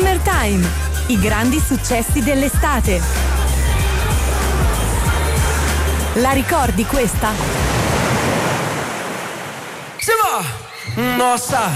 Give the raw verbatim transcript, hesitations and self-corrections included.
Summertime, i grandi successi dell'estate. La ricordi questa? Se va! Nossa!